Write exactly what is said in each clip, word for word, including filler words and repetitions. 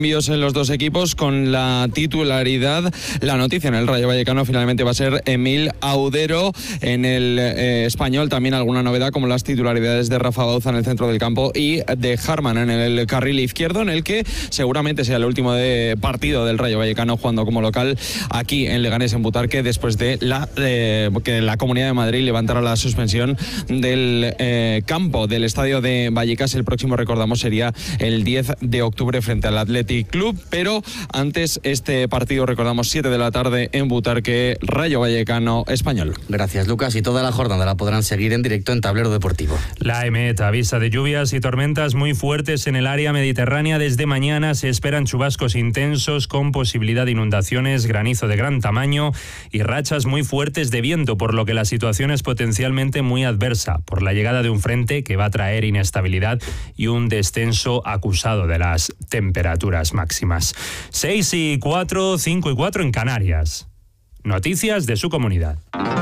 Cambios en los dos equipos con la titularidad. La noticia en el Rayo Vallecano finalmente va a ser Emil Audero. En el eh, Español también alguna novedad, como las titularidades de Rafa Bauza en el centro del campo y de Harman en el carril izquierdo, en el que seguramente sea el último de partido del Rayo Vallecano jugando como local aquí en Leganés, en Butarque, después de la eh, que la Comunidad de Madrid levantara la suspensión del eh, campo del estadio de Vallecas. El próximo, recordamos, sería el diez de octubre frente al Athletic Club, pero antes este partido, recordamos, siete de la tarde en Butarque, Rayo Vallecano Español. Gracias, Lucas, y toda la jornada la podrán seguir en directo en Tablero Deportivo. La EMET avisa de lluvias y tormentas muy fuertes en el área mediterránea. Desde mañana se esperan chubascos intensos con posibilidad de inundaciones, granizo de gran tamaño y rachas muy fuertes de viento, por lo que la situación es potencialmente muy adversa por la llegada de un frente que va a traer inestabilidad y un descenso acusado de las temperaturas máximas. seis y cuatro, cinco y cuatro en Canarias. Noticias de su comunidad.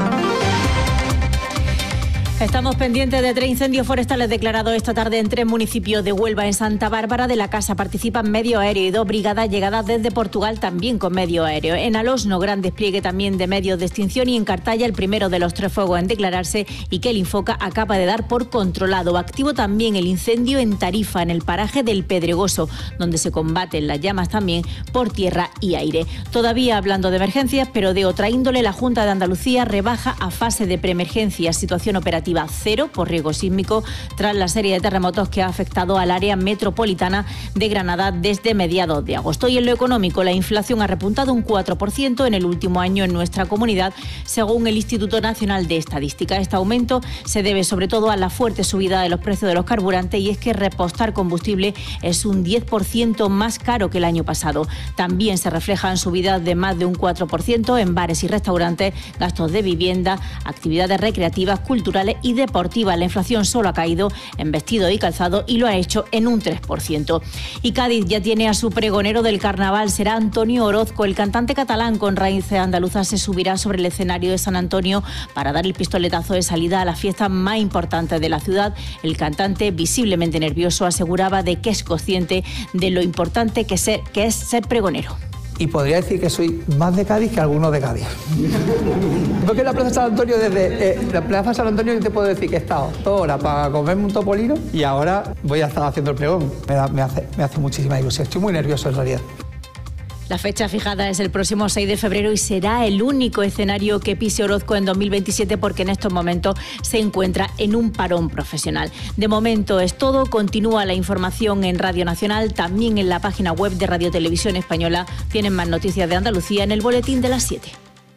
Estamos pendientes de tres incendios forestales declarados esta tarde en tres municipios de Huelva. En Santa Bárbara de la Casa participan medio aéreo y dos brigadas llegadas desde Portugal también con medio aéreo. En Alosno, gran despliegue también de medios de extinción, y en Cartaya el primero de los tres fuegos en declararse y que el Infoca acaba de dar por controlado. Activo también el incendio en Tarifa, en el paraje del Pedregoso, donde se combaten las llamas también por tierra y aire. Todavía hablando de emergencias, pero de otra índole, la Junta de Andalucía rebaja a fase de preemergencia, situación operativa cero por riesgo sísmico, tras la serie de terremotos que ha afectado al área metropolitana de Granada desde mediados de agosto. Y en lo económico, la inflación ha repuntado un cuatro por ciento en el último año en nuestra comunidad, según el Instituto Nacional de Estadística. Este aumento se debe sobre todo a la fuerte subida de los precios de los carburantes, y es que repostar combustible es un diez por ciento más caro que el año pasado. También se reflejan subidas de más de un cuatro por ciento en bares y restaurantes, gastos de vivienda, actividades recreativas, culturales y deportiva. La inflación solo ha caído en vestido y calzado y lo ha hecho en un tres por ciento. Y Cádiz ya tiene a su pregonero del carnaval. Será Antonio Orozco. El cantante catalán con raíces andaluzas se subirá sobre el escenario de San Antonio para dar el pistoletazo de salida a la fiesta más importante de la ciudad. El cantante, visiblemente nervioso, aseguraba de que es consciente de lo importante que, ser, que es ser pregonero. Y podría decir que soy más de Cádiz que alguno de Cádiz. Porque en la Plaza San Antonio, desde eh, la Plaza San Antonio, yo te puedo decir que he estado toda hora para comerme un topolino y ahora voy a estar haciendo el pregón. Me, da, me, hace, me hace muchísima ilusión. Estoy muy nervioso en realidad. La fecha fijada es el próximo seis de febrero y será el único escenario que pise Orozco en dos mil veintisiete, porque en estos momentos se encuentra en un parón profesional. De momento es todo. Continúa la información en Radio Nacional, también en la página web de Radio Televisión Española. Tienen más noticias de Andalucía en el boletín de las siete.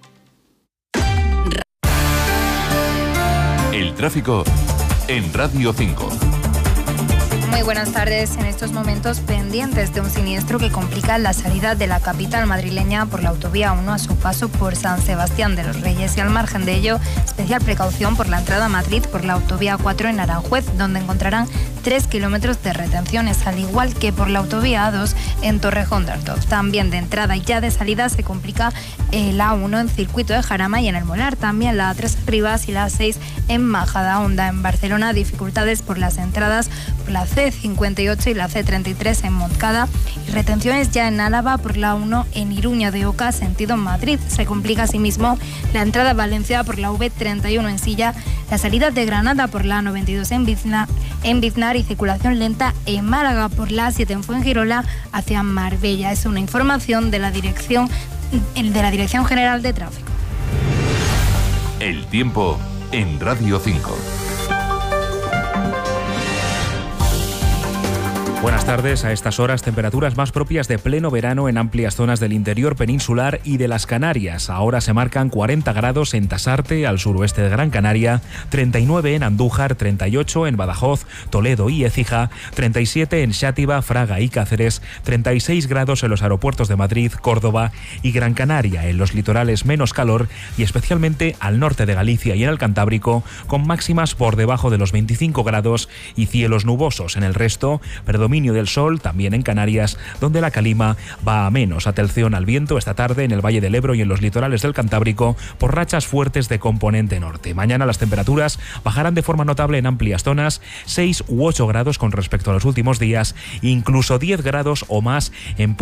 El tráfico en Radio cinco. Muy buenas tardes. En estos momentos pendientes de un siniestro que complica la salida de la capital madrileña por la autovía uno a su paso por San Sebastián de los Reyes, y al margen de ello, especial precaución por la entrada a Madrid por la autovía cuatro en Aranjuez, donde encontrarán tres kilómetros de retenciones, al igual que por la autovía A dos en Torrejón de Ardoz. También de entrada y ya de salida se complica el A uno en Circuito de Jarama y en El Molar, también la A tres en Rivas y la A seis en Majadahonda. En Barcelona, dificultades por las entradas por la C cincuenta y ocho y la C treinta y tres en Montcada, y retenciones ya en Álava por la A uno en Iruña de Oca, sentido Madrid. Se complica asimismo la entrada a Valencia por la V treinta y uno en Silla, la salida de Granada por la A noventa y dos en Biznar, en Biznar y circulación lenta en Málaga por la A siete en Fuengirola hacia Marbella. Es una información de la Dirección, de la Dirección General de Tráfico. El tiempo en Radio cinco. Buenas tardes. A estas horas, temperaturas más propias de pleno verano en amplias zonas del interior peninsular y de las Canarias. Ahora se marcan cuarenta grados en Tasarte, al suroeste de Gran Canaria, treinta y nueve en Andújar, treinta y ocho en Badajoz, Toledo y Écija, treinta y siete en Xátiva, Fraga y Cáceres, treinta y seis grados en los aeropuertos de Madrid, Córdoba y Gran Canaria. En los litorales menos calor, y especialmente al norte de Galicia y en el Cantábrico, con máximas por debajo de los veinticinco grados y cielos nubosos. En el resto, predomina predominio del sol, también en Canarias, donde la calima va a menos. Atención al viento esta tarde en el Valle del Ebro y en los litorales del Cantábrico por rachas fuertes de componente norte. Mañana las temperaturas bajarán de forma notable en amplias zonas, seis u ocho grados con respecto a los últimos días, incluso diez grados o más en